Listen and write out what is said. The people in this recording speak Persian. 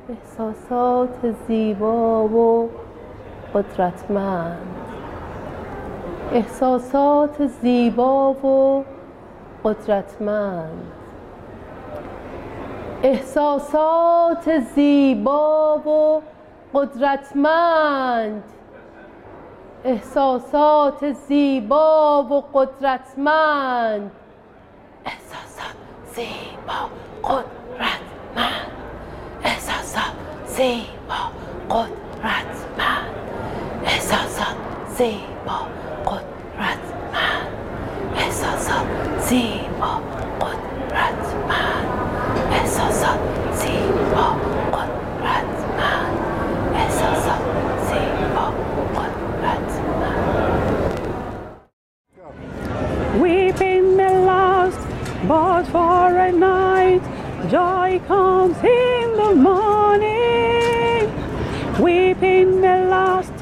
احساسات زیبا و قدرتمند، احساسات زیبا و قدرتمند، احساسات زیبا و قدرتمند، احساسات زیبا و قدرتمند، احساسات زیبا قدرتمند، احساسات زیبا قدرتمند، احساسات زیبا قدرتمند، احساسات زیبا قدرتمند، احساسات زیبا قدرتمند، احساسات زیبا قدرتمند. Weeping may last but for a night, joy comes in the morning. Weeping may last